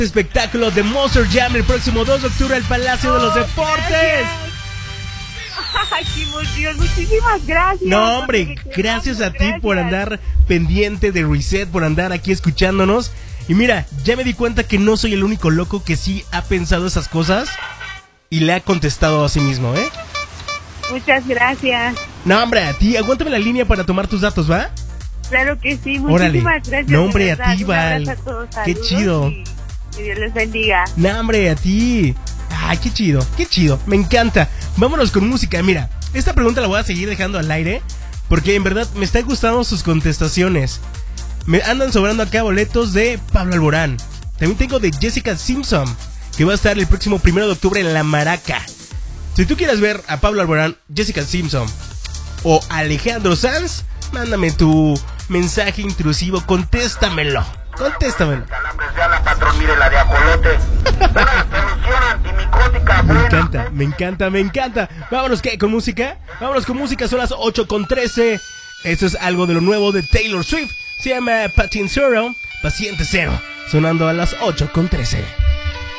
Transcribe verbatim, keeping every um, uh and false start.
espectáculo de Monster Jam el próximo dos de octubre al Palacio oh, de los Deportes. Gracias. Ay, qué emoción, muchísimas gracias. No, hombre, gracias a gracias. ti por andar pendiente de Reset, por andar aquí escuchándonos. Y mira, ya me di cuenta que no soy el único loco que sí ha pensado esas cosas y le ha contestado a sí mismo, ¿eh? Muchas gracias. No, hombre, a ti, aguántame la línea para tomar tus datos, ¿va? Claro que sí, muchísimas Órale. gracias. No, hombre, a ti, Val. A todos, qué chido. Y que Dios les bendiga. No, hombre, a ti. Ay, qué chido, qué chido. Me encanta. Vámonos con música. Mira, esta pregunta la voy a seguir dejando al aire porque en verdad me están gustando sus contestaciones. Me andan sobrando acá boletos de Pablo Alborán. También tengo de Jessica Simpson, que va a estar el próximo primero de octubre en La Maraca. Si tú quieres ver a Pablo Alborán, Jessica Simpson o Alejandro Sanz, mándame tu mensaje intrusivo, contéstamelo. Contéstamelo. Me encanta, me encanta, me encanta. Vámonos, ¿qué? ¿Con música? Vámonos con música, son las ocho con trece. Esto es algo de lo nuevo de Taylor Swift. Se llama Patient Zero, Paciente Cero. Sonando a las ocho con trece.